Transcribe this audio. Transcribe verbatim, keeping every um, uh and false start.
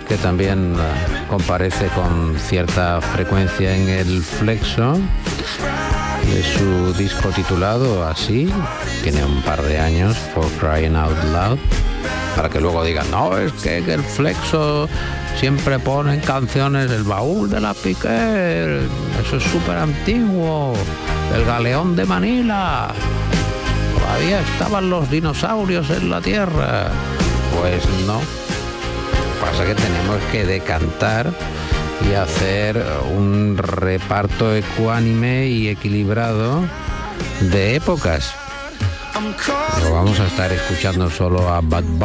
que también uh, comparece con cierta frecuencia en el Flexo, de su disco titulado así, tiene un par de años, For Crying Out Loud, para que luego digan, no, es que el Flexo siempre ponen canciones, el baúl de la Piqué, eso es súper antiguo, el galeón de Manila, todavía estaban los dinosaurios en la Tierra. Pues no, pasa que tenemos que decantar y hacer un reparto ecuánime y equilibrado de épocas. No vamos a estar escuchando solo a Bad Bunny.